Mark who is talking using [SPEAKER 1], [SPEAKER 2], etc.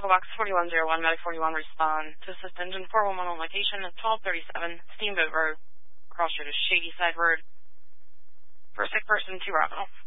[SPEAKER 1] Echo Box 4101, Medic 41, respond to assist engine 411 on location at 1237 Steamboat Road, cross street of Shady Side Road. For a sick person, 2 Bravo.